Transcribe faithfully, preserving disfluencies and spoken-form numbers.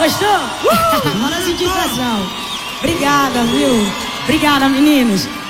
Gostou? Uh! Bora sentir pressão. Obrigada, viu? Obrigada, meninos.